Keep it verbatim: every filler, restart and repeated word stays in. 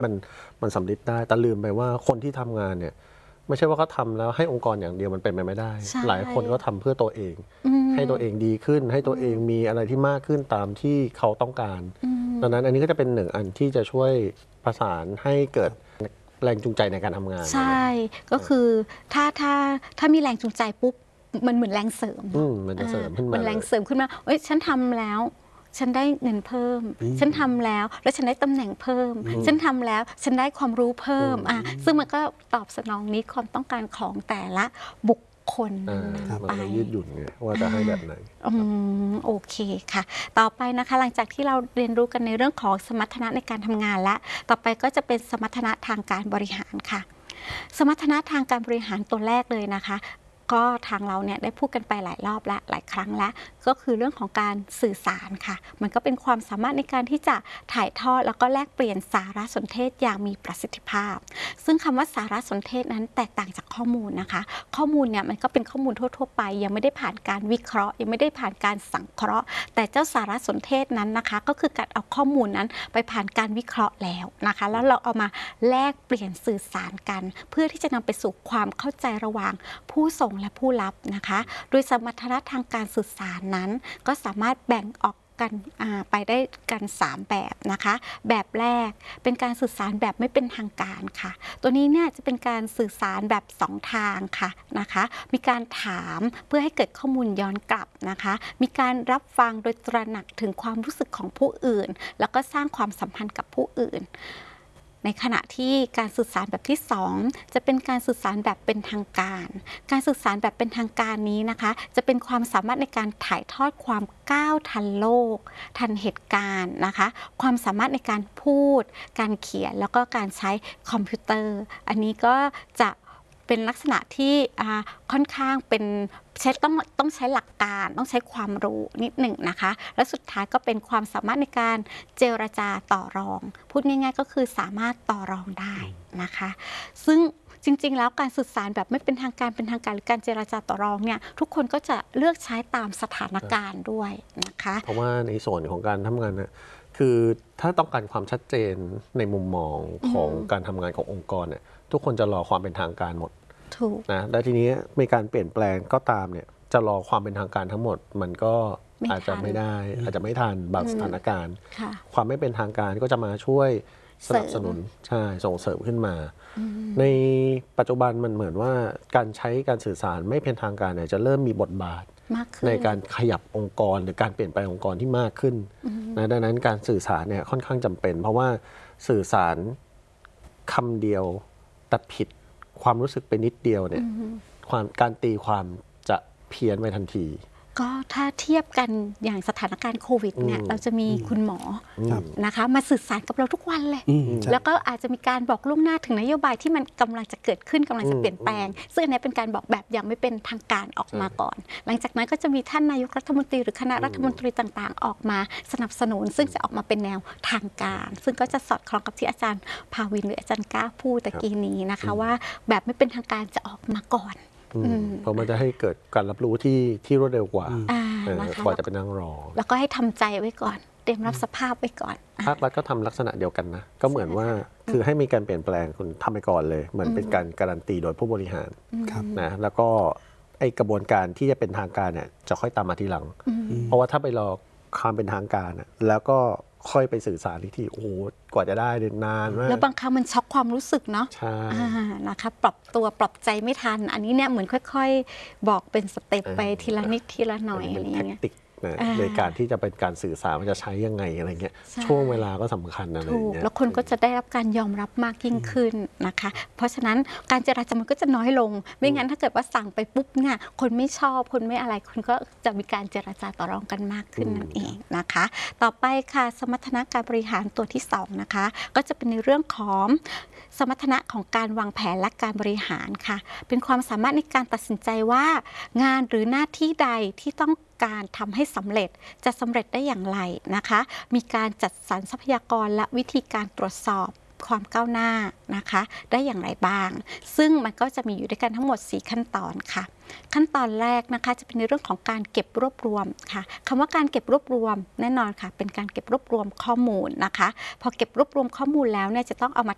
มันมันสำลิดได้แต่ลืมไปว่าคนที่ทำงานเนี่ยไม่ใช่ว่าเขาทำแล้วให้องค์กรอย่างเดียวมันเป็นไปไม่ได้หลายคนก็ทำเพื่อตัวเองให้ตัวเองดีขึ้นให้ตัวเองมีอะไรที่มากขึ้นตามที่เขาต้องการดังนั้นอันนี้ก็จะเป็นหนึ่งอันที่จะช่วยประสานให้เกิดแรงจูงใจในการทำงานใช่ก็คือถ้าถ้าถ้ามีแรงจูงใจปุ๊บมันเหมือนแรงเสริมมันจะเสริมขึ้นมามันแรงเสริมขึ้นมาเอ้ยฉันทำแล้วฉันได้เงินเพิ่มฉันทำแล้วแล้วฉันได้ตำแหน่งเพิ่มฉันทำแล้วฉันได้ความรู้เพิ่มอ่ะซึ่งมันก็ตอบสนองนี้ความต้องการของแต่ละบุคคลไปยืดหยุ่นไงว่าจะให้แบบไหนอืมโอเคค่ะต่อไปนะคะหลังจากที่เราเรียนรู้กันในเรื่องของสมรรถนะในการทำงานและต่อไปก็จะเป็นสมรรถนะทางการบริหารค่ะสมรรถนะทางการบริหารตัวแรกเลยนะคะก็ทางเราเนี่ยได้พูดกันไปหลายรอบและหลายครั้งแล้วก็คือเรื่องของการสื่อสารค่ะมันก็เป็นความสามารถในการที่จะถ่ายทอดแล้วก็แลกเปลี่ยนสารสนเทศอย่างมีประสิทธิภาพซึ่งคำว่าสารสนเทศนั้นแตกต่างจากข้อมูลนะคะข้อมูลเนี่ยมันก็เป็นข้อมูลทั่วๆไปยังไม่ได้ผ่านการวิเคราะห์ยังไม่ได้ผ่านการสังเคราะห์แต่เจ้าสารสนเทศนั้นนะคะก็คือการเอาข้อมูลนั้นไปผ่านการวิเคราะห์แล้วนะคะแล้วเราเอามาแลกเปลี่ยนสื่อสารกันเพื่อที่จะนำไปสู่ความเข้าใจระหว่างผู้ส่งและผู้รับนะคะโดยสมรรถนะทางการสื่อสารนั้นก็สามารถแบ่งออกกันไปได้กันสามแบบนะคะแบบแรกเป็นการสื่อสารแบบไม่เป็นทางการค่ะตัวนี้เนี่ยจะเป็นการสื่อสารแบบสองทางค่ะนะคะมีการถามเพื่อให้เกิดข้อมูลย้อนกลับนะคะมีการรับฟังโดยตระหนักถึงความรู้สึกของผู้อื่นแล้วก็สร้างความสัมพันธ์กับผู้อื่นในขณะที่การสื่อสารแบบที่สองจะเป็นการสื่อสารแบบเป็นทางการการสื่อสารแบบเป็นทางการนี้นะคะจะเป็นความสามารถในการถ่ายทอดความก้าวทันโลกทันเหตุการณ์นะคะความสามารถในการพูดการเขียนแล้วก็การใช้คอมพิวเตอร์อันนี้ก็จะเป็นลักษณะที่ค่อนข้างเป็นใช้ต้องต้องใช้หลักการต้องใช้ความรู้นิดหนึ่งนะคะและสุดท้ายก็เป็นความสามารถในการเจรจาต่อรองพูดง่ายๆก็คือสามารถต่อรองได้นะคะซึ่งจริงๆแล้วการสื่อสารแบบไม่เป็นทางการเป็นทางการหรือการเจรจาต่อรองเนี่ยทุกคนก็จะเลือกใช้ตามสถานการณ์ด้วยนะคะเพราะว่าในส่วนของการทำงานเนี่ยคือถ้าต้องการความชัดเจนในมุมมองของการทำงานขององค์กรเนี่ยทุกคนจะรอความเป็นทางการหมดนะและทีนี้มีการเปลี่ยนแปลงก็ตามเนี่ยจะรอความเป็นทางการทั้งหมดมันก็อาจจะไม่ได้อาจจะไม่ทันบางสถานการณ์ความไม่เป็นทางการก็จะมาช่วยสนับสนุนใช่ส่งเสริมขึ้นมาในปัจจุบันมันเหมือนว่าการใช้การสื่อสารไม่เป็นทางการเนี่ยจะเริ่มมีบทบาทในการขยับองค์กรหรือการเปลี่ยนแปลงองค์กรที่มากขึ้นนะดังนั้นการสื่อสารเนี่ยค่อนข้างจำเป็นเพราะว่าสื่อสารคำเดียวแต่ผิดความรู้สึกไปนิดเดียวเนี่ยความการตีความจะเพี้ยนไปทันทีก็ถ้าเทียบกันอย่างสถานการณ์โควิดเนี่ยเราจะมีคุณหมอนะคะมาสื่อสารกับเราทุกวันเลยแล้วก็อาจจะมีการบอกล่วงหน้าถึงนโยบายที่มันกำลังจะเกิดขึ้นกำลังจะเปลี่ยนแปลงซึ่งอันนี้เป็นการบอกแบบยังไม่เป็นทางการออกมาก่อนหลังจากนั้นก็จะมีท่านนายกรัฐมนตรีหรือคณะรัฐมนตรีต่างๆออกมาสนับสนุนซึ่งจะออกมาเป็นแนวทางการซึ่งก็จะสอดคล้องกับที่อาจารย์ภาวินหรืออาจารย์ก้าพูดตะกี้นี้นะคะว่าแบบไม่เป็นทางการจะออกมาก่อนเพราะมันจะให้เกิดการรับรู้ที่ที่รวดเร็วกว่ากว่าจะเป็นนั่งรอแล้วก็ให้ทำใจไว้ก่อนเตรียมรับสภาพไว้ก่อนภาครัฐก็ทำลักษณะเดียวกันนะก็เหมือนว่าคือให้มีการเปลี่ยนแปลงคุณทำไปก่อนเลยเหมือนเป็นการการันตีโดยผู้บริหารนะแล้วก็ไอกระบวนการที่จะเป็นทางการเนี่ยจะค่อยตามมาทีหลังเพราะว่าถ้าไปรอความเป็นทางการแล้วก็ค่อยไปสื่อสารอีกทีโอ้โหกว่าจะได้นานมากแล้วบางครั้งมันช็อกความรู้สึกเนาะใช่นะคะปรับตัวปรับใจไม่ทันอันนี้เนี่ยเหมือนค่อยๆบอกเป็นสเต็ปไปทีละนิดทีละหน่อยอะไรอย่างเงี้ยในการที่จะเป็นการสื่อสารมันจะใช้ยังไงอะไรเงี้ยช่วงเวลาก็สำคัญอะไรอย่างเงี้ยแล้วคนก็จะได้รับการยอมรับมากยิ่งขึ้นนะคะเพราะฉะนั้นการเจรจามันก็จะน้อยลงไม่งั้นถ้าเกิดว่าสั่งไปปุ๊บเนี่ยคนไม่ชอบคนไม่อะไรคนก็จะมีการเจรจาต่อรองกันมากขึ้นนั่นเองนะคะต่อไปค่ะสมรรถนะการบริหารตัวที่สองนะคะก็จะเป็นในเรื่องของสมรรถนะของการวางแผนและการบริหารค่ะเป็นความสามารถในการตัดสินใจว่างานหรือหน้าที่ใดที่ต้องการทำให้สำเร็จจะสำเร็จได้อย่างไรนะคะมีการจัดสรรทรัพยากรและวิธีการตรวจสอบความก้าวหน้านะคะได้อย่างไรบ้างซึ่งมันก็จะมีอยู่ด้วยกันทั้งหมดสี่ขั้นตอนค่ะขั้นตอนแรกนะคะจะเป็นในเรื่องของการเก็บรวบรวมค่ะคำว่าการเก็บรวบรวมแน่นอนค่ะเป็นการเก็บรวบรวมข้อมูลนะคะพอเก็บรวบรวมข้อมูลแล้วเนี่ยจะต้องเอามา